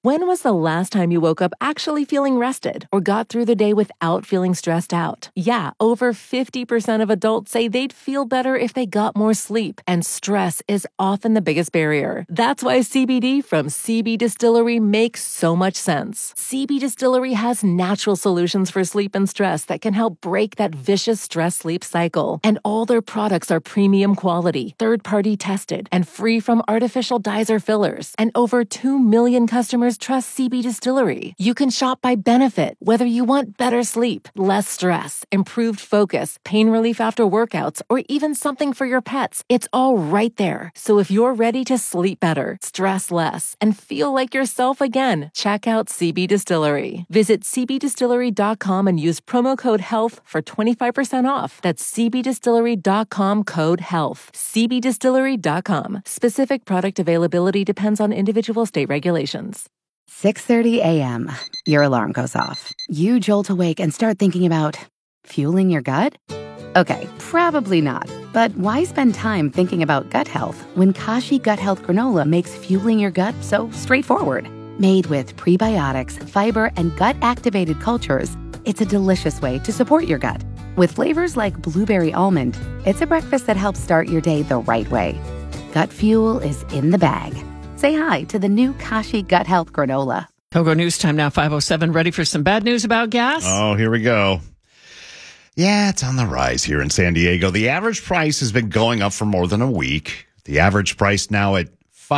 When was the last time you woke up actually feeling rested or got through the day without feeling stressed out? Yeah, over 50% of adults say they'd feel better if they got more sleep, and stress is often the biggest barrier. That's why CBD from CB Distillery makes so much sense. CB Distillery has natural solutions for sleep and stress that can help break that vicious stress-sleep cycle. And all their products are premium quality, third-party tested, and free from artificial dyes or fillers. And over 2 million customers trust CB Distillery. You can shop by benefit, whether you want better sleep, less stress, improved focus, pain relief after workouts, or even something for your pets. It's all right there. So if you're ready to sleep better, stress less, and feel like yourself again, check out CB Distillery. Visit cbdistillery.com and use promo code HEALTH for 25% off. That's cbdistillery.com, code HEALTH. cbdistillery.com. Specific product availability depends on individual state regulations. 6:30 a.m. Your alarm goes off. You jolt awake and start thinking about fueling your gut? Okay, probably not. But why spend time thinking about gut health when Kashi Gut Health Granola makes fueling your gut so straightforward? Made with prebiotics, fiber, and gut-activated cultures, it's a delicious way to support your gut. With flavors like blueberry almond, it's a breakfast that helps start your day the right way. Gut fuel is in the bag. Say hi to the new Kashi Gut Health Granola. Togo News Time now, 5:07. Ready for some bad news about gas? Oh, here we go. Yeah, it's on the rise here in San Diego. The average price has been going up for more than a week. The average price now at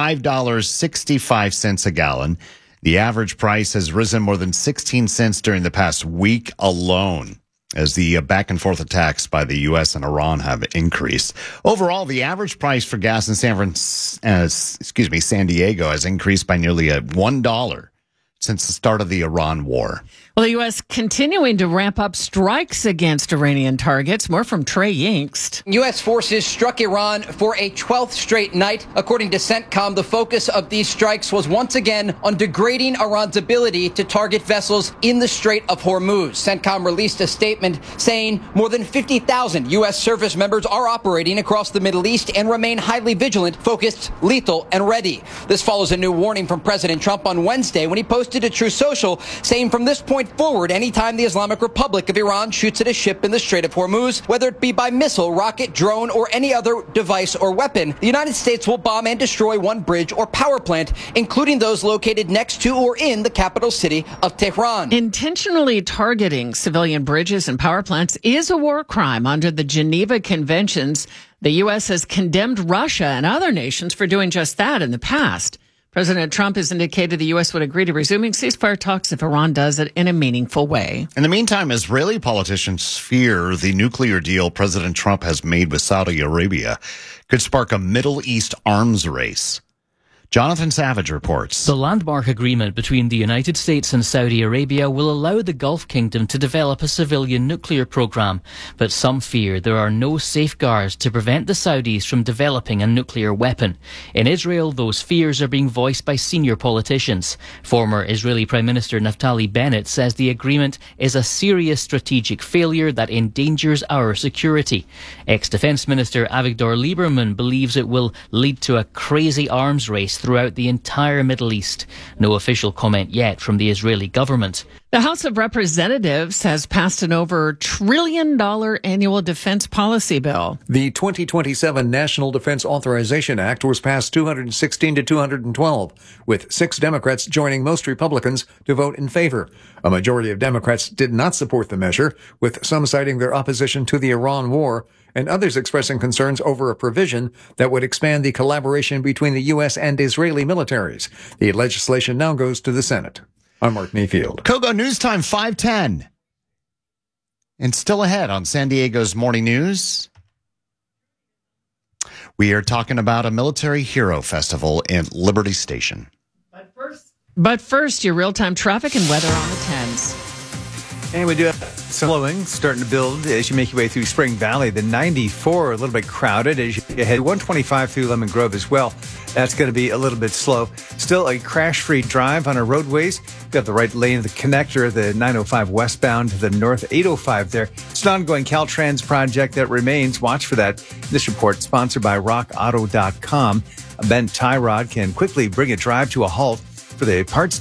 $5.65 a gallon. The average price has risen more than 16 cents during the past week alone, as the back and forth attacks by the U.S. and Iran have increased. Overall, the average price for gas in San Diego has increased by nearly $1 since the start of the Iran war. Well, the U.S. continuing to ramp up strikes against Iranian targets. More from Trey Yingst. U.S. forces struck Iran for a 12th straight night. According to CENTCOM, the focus of these strikes was once again on degrading Iran's ability to target vessels in the Strait of Hormuz. CENTCOM released a statement saying more than 50,000 U.S. service members are operating across the Middle East and remain highly vigilant, focused, lethal, and ready. This follows a new warning from President Trump on Wednesday when he posted to Truth Social saying from this point forward, anytime the Islamic Republic of Iran shoots at a ship in the Strait of Hormuz, whether it be by missile, rocket, drone, or any other device or weapon, the United States will bomb and destroy one bridge or power plant, including those located next to or in the capital city of Tehran. Intentionally targeting civilian bridges and power plants is a war crime under the Geneva Conventions. The U.S. has condemned Russia and other nations for doing just that in the past. President Trump has indicated the U.S. would agree to resuming ceasefire talks if Iran does it in a meaningful way. In the meantime, Israeli politicians fear the nuclear deal President Trump has made with Saudi Arabia could spark a Middle East arms race. Jonathan Savage reports. The landmark agreement between the United States and Saudi Arabia will allow the Gulf Kingdom to develop a civilian nuclear program, but some fear there are no safeguards to prevent the Saudis from developing a nuclear weapon. In Israel, those fears are being voiced by senior politicians. Former Israeli Prime Minister Naftali Bennett says the agreement is a serious strategic failure that endangers our security. Ex-Defense Minister Avigdor Lieberman believes it will lead to a crazy arms race throughout the entire Middle East. No official comment yet from the Israeli government. The House of Representatives has passed an over $1 trillion annual defense policy bill. The 2027 National Defense Authorization Act was passed 216 to 212, with 6 Democrats joining most Republicans to vote in favor. A majority of Democrats did not support the measure, with some citing their opposition to the Iran war and others expressing concerns over a provision that would expand the collaboration between the U.S. and Israeli militaries. The legislation now goes to the Senate. I'm Mark Mayfield. Kogo News Time, 5:10. And still ahead on San Diego's Morning News, we are talking about a military hero festival in Liberty Station. But first, your real-time traffic and weather on the 10s. And we do have slowing, starting to build as you make your way through Spring Valley. The 94, a little bit crowded as you head 125 through Lemon Grove as well. That's going to be a little bit slow. Still a crash-free drive on our roadways. We've got the right lane of the connector, the 905 westbound to the north 805 there. It's an ongoing Caltrans project that remains. Watch for that. This report sponsored by RockAuto.com. A bent tie rod can quickly bring a drive to a halt for the parts